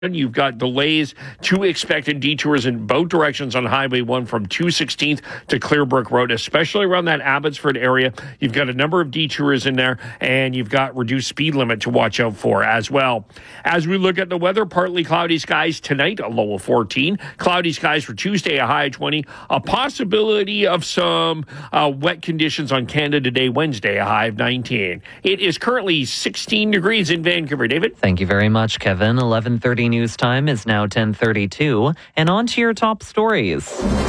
You've got delays, 2 expected detours in both directions on Highway 1 from 216th to Clearbrook Road, especially around that Abbotsford area. You've got a number of detours in there, and you've got reduced speed limit to watch out for as well. As we look at the weather, partly cloudy skies tonight, a low of 14. Cloudy skies for Tuesday, a high of 20. A possibility of some wet conditions on Canada Day, Wednesday, a high of 19. It is currently 16 degrees in Vancouver. David? Thank you very much, Kevin. 11:30 news time is now 10:32, and on to your top stories.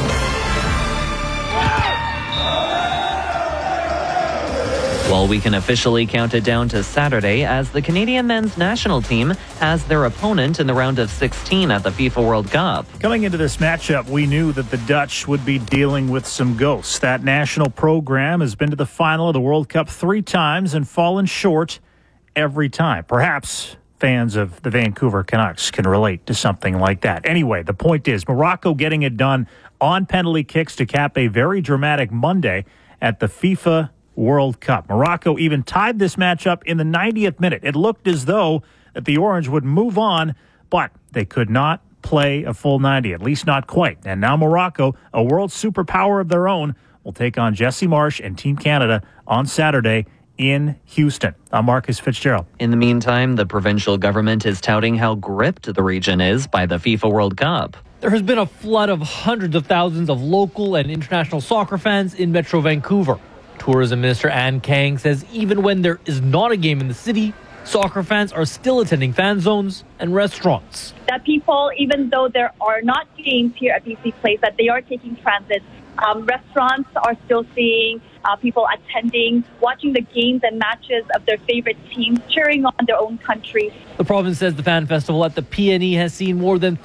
Well, we can officially count it down to Saturday as the Canadian men's national team has their opponent in the round of 16 at the FIFA World Cup. Coming into this matchup, we knew that the Dutch would be dealing with some ghosts. That national program has been to the final of the World Cup 3 times and fallen short every time. Perhaps fans of the Vancouver Canucks can relate to something like that. Anyway, the point is Morocco getting it done on penalty kicks to cap a very dramatic Monday at the FIFA World Cup. Morocco even tied this matchup in the 90th minute. It looked as though that the Orange would move on, but they could not play a full 90, at least not quite. And now Morocco, a world superpower of their own, will take on Jesse Marsh and Team Canada on Saturday in Houston. I'm Marcus Fitzgerald. In the meantime, the provincial government is touting how gripped the region is by the FIFA World Cup. There has been a flood of hundreds of thousands of local and international soccer fans in Metro Vancouver. Tourism Minister Ann Kang says even when there is not a game in the city, soccer fans are still attending fan zones and restaurants. That people, even though there are not games here at BC Place, that they are taking transit. Restaurants are still seeing people attending, watching the games and matches of their favorite teams, cheering on their own country. The province says the fan festival at the PNE has seen more than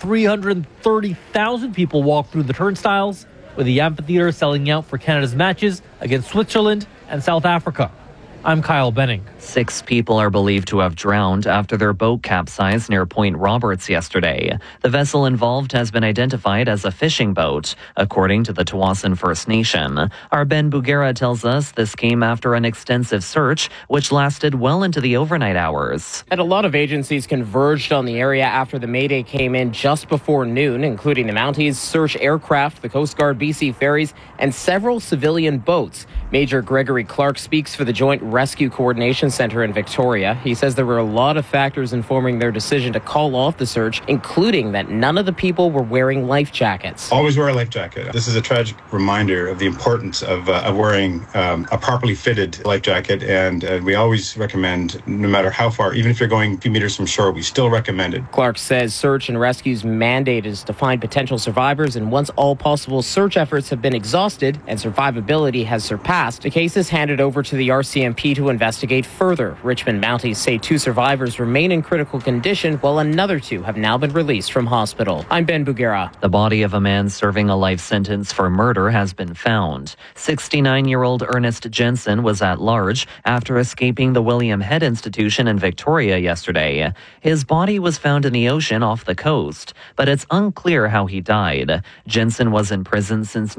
330,000 people walk through the turnstiles, with the amphitheater selling out for Canada's matches against Switzerland and South Africa. I'm Kyle Benning. 6 people are believed to have drowned after their boat capsized near Point Roberts yesterday. The vessel involved has been identified as a fishing boat, according to the Tawasin First Nation. Our Ben Bugera tells us this came after an extensive search, which lasted well into the overnight hours. And a lot of agencies converged on the area after the Mayday came in just before noon, including the Mounties, search aircraft, the Coast Guard BC ferries, and several civilian boats. Major Gregory Clark speaks for the Joint Rescue Coordination Center in Victoria. He says there were a lot of factors informing their decision to call off the search, including that none of the people were wearing life jackets. Always wear a life jacket. This is a tragic reminder of the importance of wearing a properly fitted life jacket, and we always recommend, no matter how far, even if you're going a few meters from shore, we still recommend it. Clark says search and rescue's mandate is to find potential survivors, and once all possible search efforts have been exhausted and survivability has surpassed, the case is handed over to the RCMP to investigate further. Richmond Mounties say 2 survivors remain in critical condition, while another 2 have now been released from hospital. I'm Ben Bugera. The body of a man serving a life sentence for murder has been found. 69-year-old Ernest Jensen was at large after escaping the William Head Institution in Victoria yesterday. His body was found in the ocean off the coast, but it's unclear how he died. Jensen was in prison since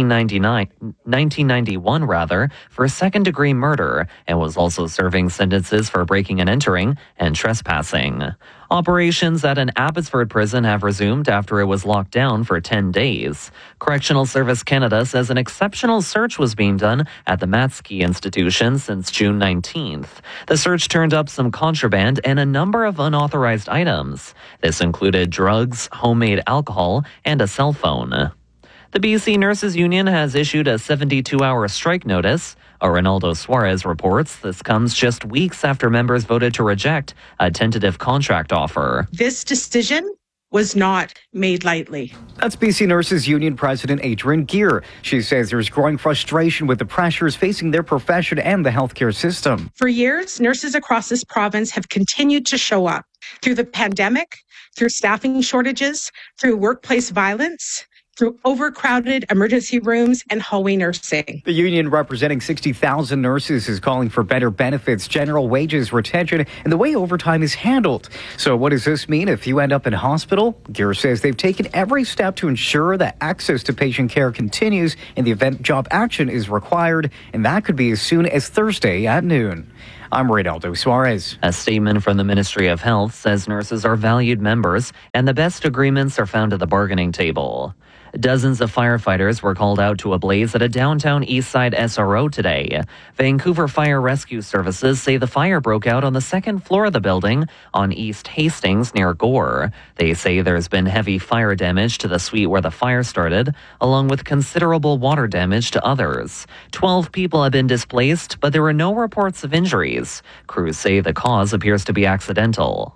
1991 for second-degree murder, and was also serving sentences for breaking and entering and trespassing. Operations at an Abbotsford prison have resumed after it was locked down for 10 days. Correctional Service Canada says an exceptional search was being done at the Matsky Institution since June 19th. The search turned up some contraband and a number of unauthorized items. This included drugs, homemade alcohol, and a cell phone. The BC Nurses Union has issued a 72-hour strike notice. Ronaldo Suarez reports this comes just weeks after members voted to reject a tentative contract offer. This decision was not made lightly. That's BC Nurses Union President Adrienne Geer. She says there's growing frustration with the pressures facing their profession and the healthcare system. For years, nurses across this province have continued to show up through the pandemic, through staffing shortages, through workplace violence, through overcrowded emergency rooms and hallway nursing. The union, representing 60,000 nurses, is calling for better benefits, general wages, retention, and the way overtime is handled. So what does this mean if you end up in hospital? Geer says they've taken every step to ensure that access to patient care continues in the event job action is required, and that could be as soon as Thursday at noon. I'm Reynaldo Suarez. A statement from the Ministry of Health says nurses are valued members and the best agreements are found at the bargaining table. Dozens of firefighters were called out to a blaze at a downtown Eastside SRO today. Vancouver Fire Rescue Services say the fire broke out on the second floor of the building on East Hastings near Gore. They say there's been heavy fire damage to the suite where the fire started, along with considerable water damage to others. 12 people have been displaced, but there were no reports of injuries. Crews say the cause appears to be accidental.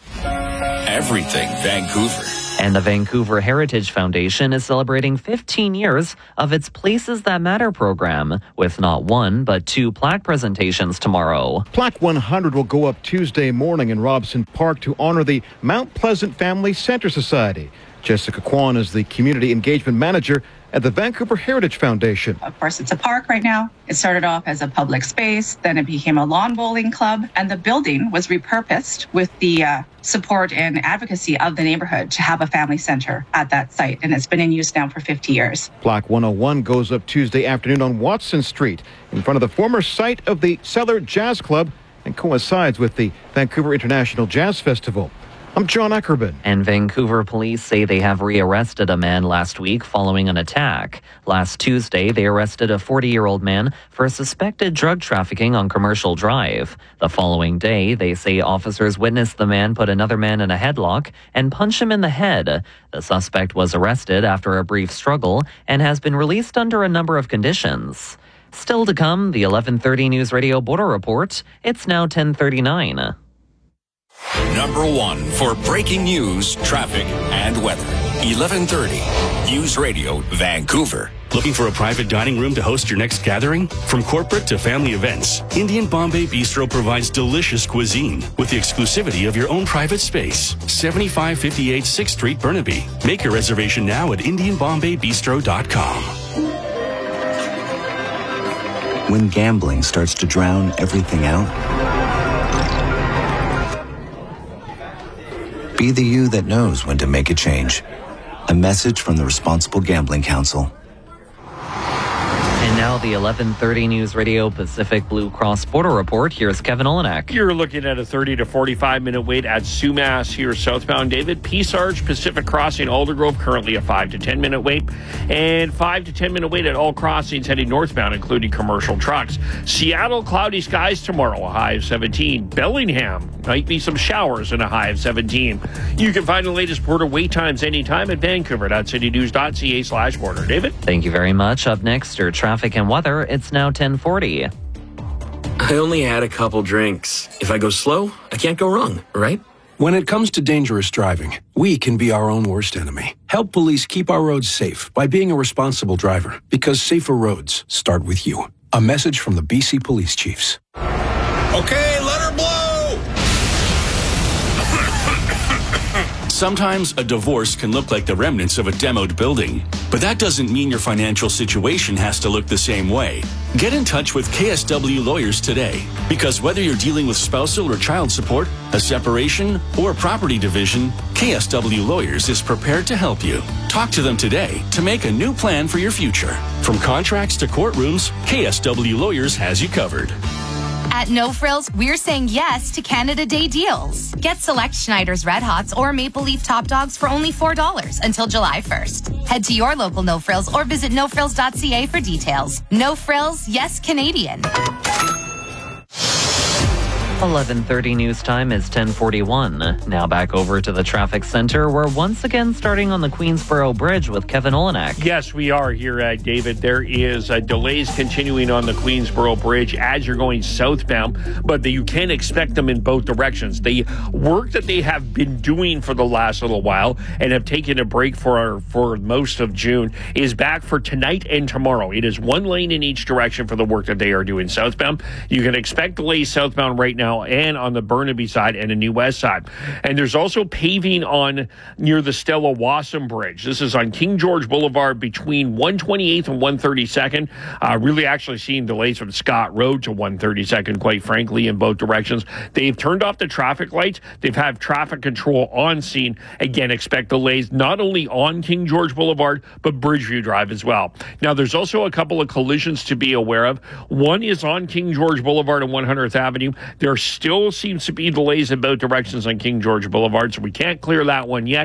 Everything Vancouver. And the Vancouver Heritage Foundation is celebrating 15 years of its Places That Matter program, with not one, but 2 plaque presentations tomorrow. Plaque 100 will go up Tuesday morning in Robson Park to honor the Mount Pleasant Family Center Society. Jessica Kwan is the Community Engagement Manager at the Vancouver Heritage Foundation. Of course, it's a park right now. It started off as a public space, then it became a lawn bowling club, and the building was repurposed with the support and advocacy of the neighborhood to have a family center at that site, and it's been in use now for 50 years. Plaque 101 goes up Tuesday afternoon on Watson Street in front of the former site of the Cellar Jazz Club and coincides with the Vancouver International Jazz Festival. I'm John Ackerman. And Vancouver police say they have rearrested a man last week following an attack. Last Tuesday, they arrested a 40-year-old man for suspected drug trafficking on Commercial Drive. The following day, they say officers witnessed the man put another man in a headlock and punch him in the head. The suspect was arrested after a brief struggle and has been released under a number of conditions. Still to come, the 11:30 News Radio Border Report. It's now 10:39. Number 1 for breaking news, traffic, and weather. 11:30 News Radio Vancouver. Looking for a private dining room to host your next gathering? From corporate to family events, Indian Bombay Bistro provides delicious cuisine with the exclusivity of your own private space. 7558 6th Street, Burnaby. Make your reservation now at IndianBombayBistro.com. When gambling starts to drown everything out, be the you that knows when to make a change. A message from the Responsible Gambling Council. And now the 11:30 News Radio Pacific Blue Cross Border Report. Here's Kevin Olenek. You're looking at a 30 to 45-minute wait at Sumas here southbound, David. Peace Arch, Pacific Crossing, Aldergrove, currently a 5 to 10-minute wait. And 5 to 10-minute wait at all crossings heading northbound, including commercial trucks. Seattle, cloudy skies tomorrow, a high of 17. Bellingham, might be some showers and a high of 17. You can find the latest border wait times anytime at vancouver.citynews.ca/border. David? Thank you very much. Up next, your traffic and weather. It's now 10:40. I only had a couple drinks. If I go slow, I can't go wrong, right? When it comes to dangerous driving, we can be our own worst enemy. Help police keep our roads safe by being a responsible driver, because safer roads start with you. A message from the BC Police Chiefs. Okay, let her blow! Sometimes a divorce can look like the remnants of a demoed building, but that doesn't mean your financial situation has to look the same way. Get in touch with KSW Lawyers today, because whether you're dealing with spousal or child support, a separation, or property division, KSW Lawyers is prepared to help you. Talk to them today to make a new plan for your future. From contracts to courtrooms, KSW Lawyers has you covered. At No Frills, we're saying yes to Canada Day deals. Get select Schneider's Red Hots or Maple Leaf Top Dogs for only $4 until July 1st. Head to your local No Frills or visit nofrills.ca for details. No Frills, yes Canadian. 11:30 news time is 10:41. Now back over to the traffic center. We're once again starting on the Queensboro Bridge with Kevin Olenek. Yes, we are here, David. There is delays continuing on the Queensboro Bridge as you're going southbound, but you can expect them in both directions. The work that they have been doing for the last little while and have taken a break for most of June is back for tonight and tomorrow. It is one lane in each direction for the work that they are doing southbound. You can expect delays southbound right now now, and on the Burnaby side and the New West side. And there's also paving on near the Stella Wasson Bridge. This is on King George Boulevard between 128th and 132nd. Really actually seeing delays from Scott Road to 132nd, quite frankly, in both directions. They've turned off the traffic lights. They've had traffic control on scene. Again, expect delays not only on King George Boulevard, but Bridgeview Drive as well. Now, there's also a couple of collisions to be aware of. One is on King George Boulevard and 100th Avenue. There still seems to be delays in both directions on King George Boulevard, so we can't clear that one yet.